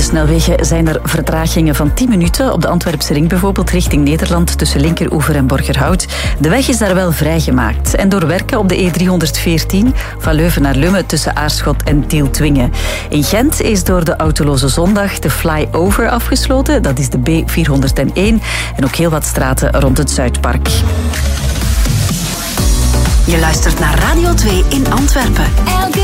snelwegen zijn er vertragingen van 10 minuten. Op de Antwerpse ring bijvoorbeeld, richting Nederland, tussen Linkeroever en Borgerhout. De weg is daar wel vrijgemaakt. En door werken op de E314 van Leuven naar Lummen tussen Aarschot en Tiel-Twingen. In Gent is door de autoloze zondag de flyover afgesloten. Dat is de B401. En ook heel wat straten rond het Zuidpark. Je luistert naar Radio 2 in Antwerpen.